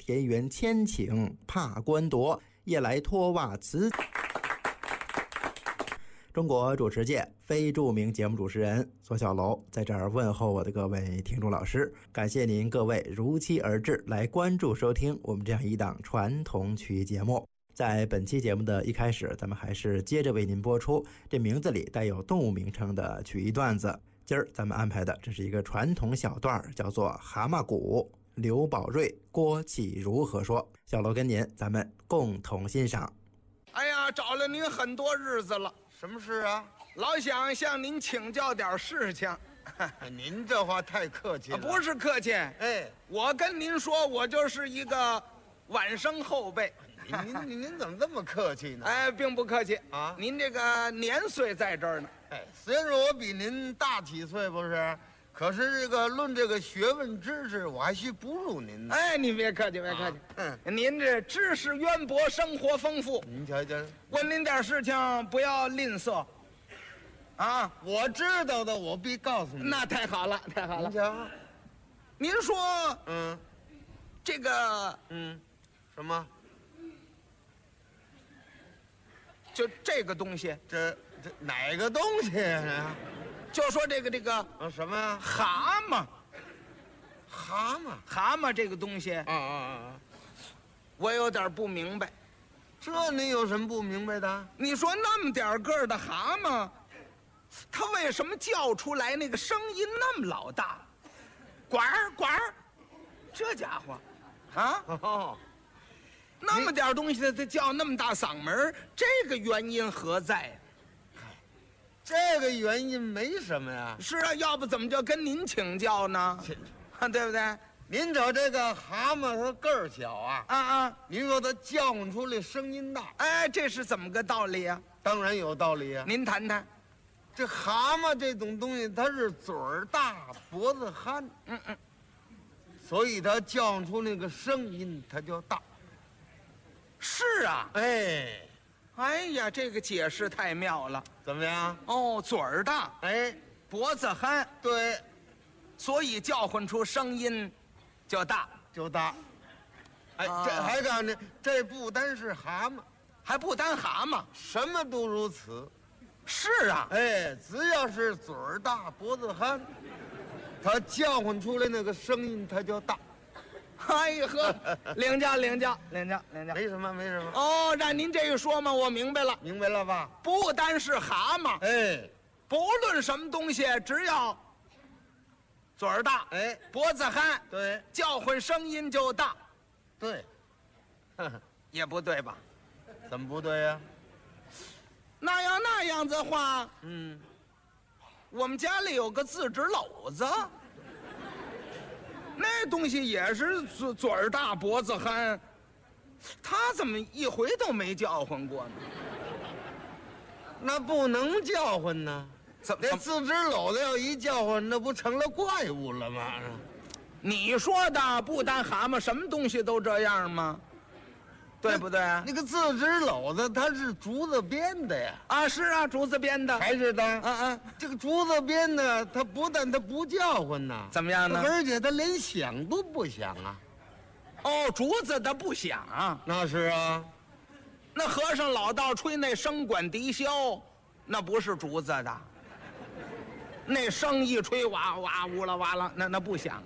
田园千顷怕官夺，夜来脱袜辞。中国主持界非著名节目主持人左小楼在这儿问候我的各位听众老师，感谢您各位如期而至来关注收听我们这样一档传统曲艺节目。在本期节目的一开始，咱们还是接着为您播出这名字里带有动物名称的曲艺段子。今儿咱们安排的这是一个传统小段，叫做蛤蟆鼓，刘宝瑞、郭启如何说。小楼跟您咱们共同欣赏。 哎呀，找了您很多日子了， 什么事啊？ 老想向您请教点事情。 您这话太客气了。 不是客气， 哎， 我跟您说，我就是一个晚生后辈。 您怎么这么客气呢？ 哎，并不客气啊， 您这个年岁在这儿呢。 哎，虽然说我比您大几岁，不是，可是论这个学问知识，我还需不如您呢。 哎，您别客气，别客气。您这知识渊博，生活丰富。 您瞧瞧， 问您点事情不要吝啬，啊， 我知道的我必告诉你。 那太好了，太好了。 您瞧， 您说，这个， 什么？ 就这个东西， 这哪个东西啊？ 就说这个什么呀？ 蛤蟆，蛤蟆这个东西，我有点不明白。 这你有什么不明白的？ 你说那么点个的蛤蟆，它为什么叫出来那个声音那么老大？呱呱，这家伙，啊！那么点东西它叫那么大嗓门，这个原因何在呀？ 这个原因没什么呀。 是啊，要不怎么就跟您请教呢？对不对？ 您找这个蛤蟆，它个儿小啊，您说它叫唤出来声音大， 哎，这是怎么个道理呀？ 当然有道理啊。 您谈谈。 这蛤蟆这种东西，它是嘴儿大，脖子憨，所以它叫唤出那个声音，它就大。 是啊，哎呀，这个解释太妙了。 怎么样？ 哦，嘴儿大，脖子憨， 对， 所以叫唤出声音就大。 这还告诉你，这不单是蛤蟆， 还不单蛤蟆， 什么都如此。 是啊， 只要是嘴儿大，脖子憨，它叫唤出来那个声音，它就大。 哎呀呵，领教。 没什么。 哦，让您这一说嘛，我明白了。 明白了吧？ 不单是蛤蟆，不论什么东西，只要嘴儿大，脖子憨， 对， 叫唤声音就大。 对， 也不对吧？ 怎么不对呀？ 那样子的话，我们家里有个自制篓子。那东西也是嘴儿大脖子憨，他怎么一回都没叫唤过呢？ 那不能叫唤呢？ 怎么那自制篓子要一叫唤，那不成了怪物了吗？ 你说的不单蛤蟆，什么东西都这样吗？对不对？ 那个自制篓子它是竹子编的呀。 是啊，竹子编的。 还是的。这个竹子编的，它不但它不叫唤呐， 怎么样呢？ 而且它连响都不响啊。 哦，竹子的不响。 那是啊。 那和尚老道吹那笙管笛箫，那不是竹子的。那声一吹，哇哇呜啦哇啦，那不响